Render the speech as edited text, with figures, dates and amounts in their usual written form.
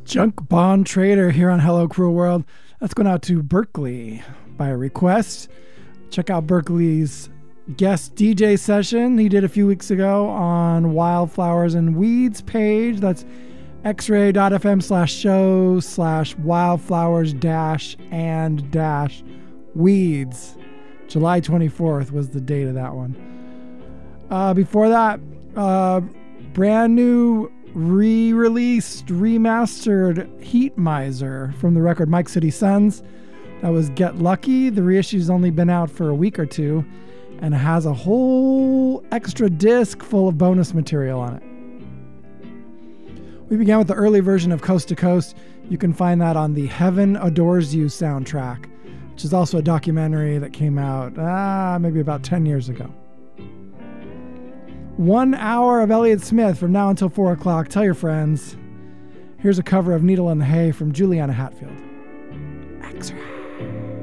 Junk Bond Trader here on Hello Cruel World. That's going out to Berkeley by request. Check out Berkeley's guest DJ session he did a few weeks ago on Wildflowers and Weeds page. That's xray.fm/show/wildflowers-and-weeds. July 24th was the date of that one. Before that, brand new re-released, remastered Heat Miser from the record Mike City Sons. That was Get Lucky. The reissue's only been out for a week or two, and it has a whole extra disc full of bonus material on it. We began with the early version of Coast to Coast. You can find that on the Heaven Adores You soundtrack, which is also a documentary that came out maybe about 10 years ago. 1 hour of Elliott Smith from now until 4 o'clock. Tell your friends. Here's a cover of Needle in the Hay from Juliana Hatfield. X-Ray.